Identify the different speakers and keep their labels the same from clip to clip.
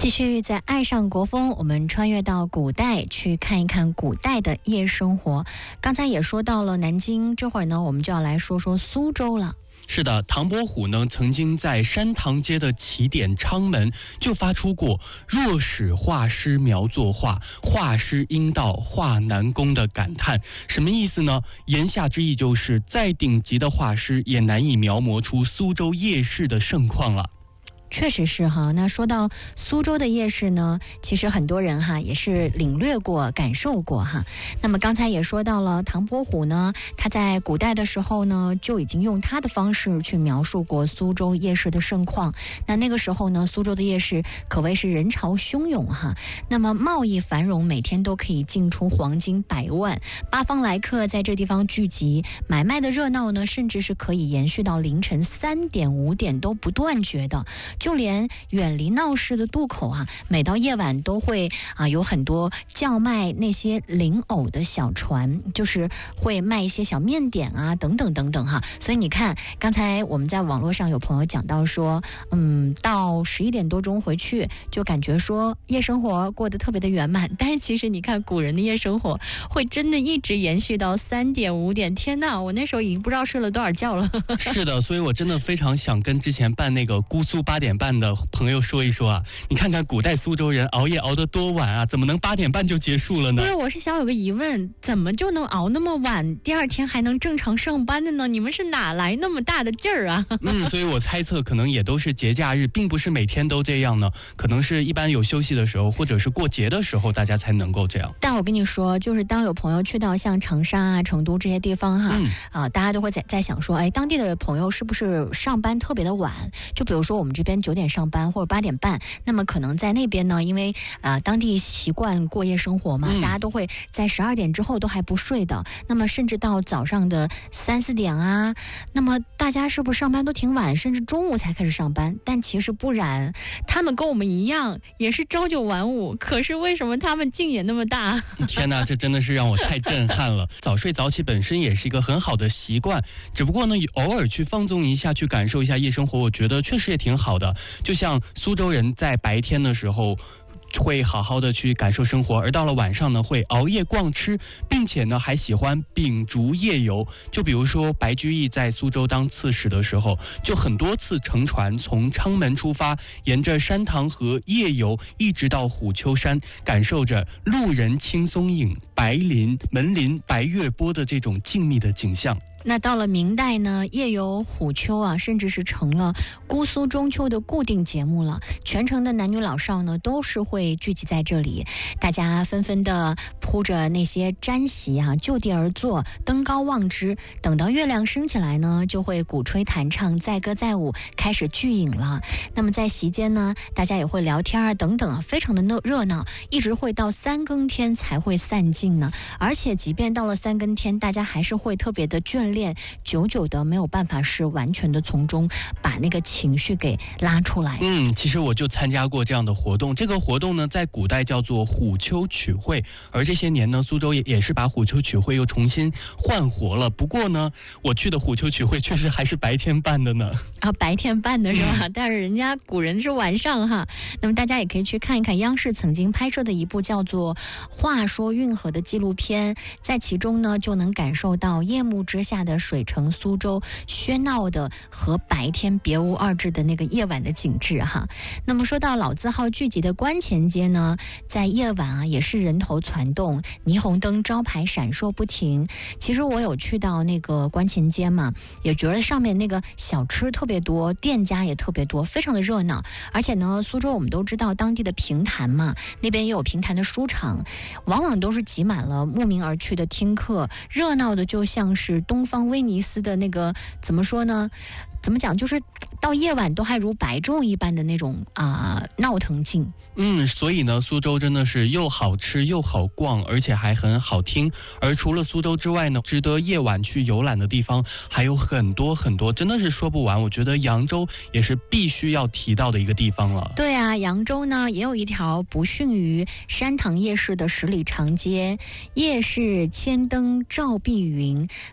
Speaker 1: 继续在爱上国风，我们穿越到古代去看一看古代的夜生活。刚才也说到了南京，这会儿呢我们就要来说说苏州了。
Speaker 2: 是的，唐伯虎呢曾经在山塘街的起点昌门就发出过若使画师描作画，画师应到画南宫的感叹。什么意思呢？言下之意就是再顶级的画师也难以描摹出苏州夜市的盛况了。
Speaker 1: 确实是哈，那说到苏州的夜市呢，其实很多人哈也是领略过、感受过哈。那么刚才也说到了唐伯虎呢，他在古代的时候呢，就已经用他的方式去描述过苏州夜市的盛况。那个时候呢，苏州的夜市可谓是人潮汹涌哈。那么贸易繁荣，每天都可以进出黄金100万，八方来客在这地方聚集，买卖的热闹呢，甚至是可以延续到凌晨3点、5点都不断绝的。就连远离闹市的渡口啊，每到夜晚都会有很多叫卖那些零偶的小船，就是会卖一些小面点啊等等等等哈。所以你看，刚才我们在网络上有朋友讲到说，到11点多钟回去就感觉说夜生活过得特别的圆满，但是其实你看古人的夜生活会真的一直延续到3点5点，天哪，我那时候已经不知道睡了多少觉了。
Speaker 2: 是的，所以我真的非常想跟之前办那个姑苏8点半的朋友说一说啊，你看看古代苏州人熬夜熬得多晚啊，怎么能8点半就结束了呢？
Speaker 1: 不是，我是想有个疑问，怎么就能熬那么晚，第二天还能正常上班的呢？你们是哪来那么大的劲儿啊？
Speaker 2: 所以我猜测可能也都是节假日，并不是每天都这样呢，可能是一般有休息的时候，或者是过节的时候，大家才能够这样。
Speaker 1: 但我跟你说，就是当有朋友去到像长沙啊、成都这些地方哈，大家都会在想说，哎，当地的朋友是不是上班特别的晚？就比如说我们这边9点上班或者8点半，那么可能在那边呢，因为当地习惯过夜生活嘛，大家都会在12点之后都还不睡的，那么甚至到早上的3、4点啊，那么大家是不是上班都挺晚，甚至中午才开始上班？但其实不然，他们跟我们一样也是朝9晚5，可是为什么他们劲也那么大？
Speaker 2: 天哪，这真的是让我太震撼了。早睡早起本身也是一个很好的习惯，只不过呢，偶尔去放纵一下，去感受一下夜生活，我觉得确实也挺好的。就像苏州人在白天的时候会好好的去感受生活，而到了晚上呢，会熬夜逛吃，并且呢还喜欢秉烛夜游。就比如说白居易在苏州当刺史的时候，就很多次乘船从昌门出发，沿着山塘河夜游，一直到虎丘山，感受着路人青松影，白林门林白月波的这种静谧的景象。
Speaker 1: 那到了明代呢，夜游虎丘啊，甚至是成了姑苏中秋的固定节目了。全城的男女老少呢，都是会聚集在这里，大家纷纷的铺着那些毡席啊，就地而坐，登高望之。等到月亮升起来呢，就会鼓吹弹唱，载歌载舞，开始聚饮了。那么在席间呢，大家也会聊天啊，等等啊，非常的热闹，一直会到3更天才会散尽呢。而且即便到了3更天，大家还是会特别的眷恋，久久的没有办法是完全的从中把那个情绪给拉出来。
Speaker 2: 其实我就参加过这样的活动，这个活动呢在古代叫做虎丘曲会，而这些年呢苏州也是把虎丘曲会又重新焕活了。不过呢我去的虎丘曲会确实还是白天办的呢。
Speaker 1: 白天办的是吧？但是人家古人是晚上哈。那么大家也可以去看一看央视曾经拍摄的一部叫做《话说运河》的纪录片，在其中呢就能感受到夜幕之下的水城苏州喧闹的和白天别无二致的那个夜晚的景致哈。那么说到老字号聚集的观前街呢，在夜晚啊也是人头攒动，霓虹灯招牌闪烁不停。其实我有去到那个观前街嘛，也觉得上面那个小吃特别多，店家也特别多，非常的热闹。而且呢，苏州我们都知道当地的评弹嘛，那边也有评弹的书场，往往都是挤满了慕名而去的听客，热闹的就像是东方威尼斯的那个怎么说呢？怎么讲？就是到夜晚都还如白昼一般的那种闹腾劲。
Speaker 2: 所以呢，苏州真的是又好吃又好逛，而且还很好听。而除了苏州之外呢，值得夜晚去游览的地方还有很多很多，真的是说不完。我觉得扬州也是必须要提到的一个地方了。
Speaker 1: 对啊，扬州呢也有一条不逊于山塘夜市的10里长街，夜市千灯照碧云，高楼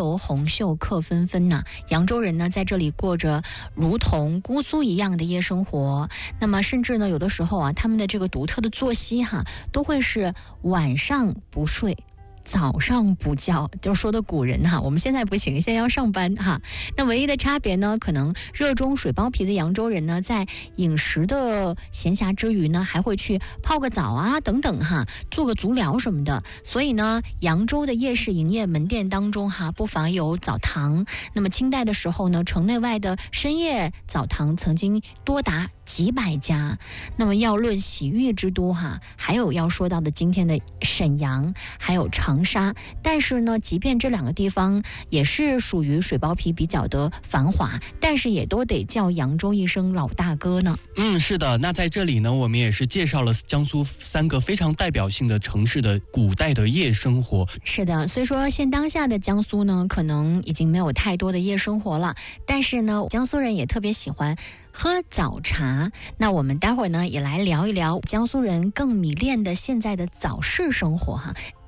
Speaker 1: 楼红袖客纷纷呐。扬州人呢，在这里过着如同姑苏一样的夜生活。那么，甚至呢，有的时候啊，他们的这个独特的作息都会是晚上不睡，早上不觉，就说的古人我们现在不行，现在要上班那唯一的差别呢，可能热衷水包皮的扬州人呢，在饮食的闲暇之余呢，还会去泡个澡等等做个足疗什么的。所以呢，扬州的夜市营业门店当中不乏有澡堂。那么清代的时候呢，城内外的深夜澡堂曾经多达几百家。那么要论洗浴之都还有要说到的今天的沈阳，还有长沙。但是呢，即便这两个地方也是属于水包皮比较的繁华，但是也都得叫扬州一声老大哥呢。
Speaker 2: 是的。那在这里呢，我们也是介绍了江苏3个非常代表性的城市的古代的夜生活。
Speaker 1: 是的，所以说现当下的江苏呢，可能已经没有太多的夜生活了，但是呢，江苏人也特别喜欢喝早茶。那我们待会儿呢，也来聊一聊江苏人更迷恋的现在的早市生活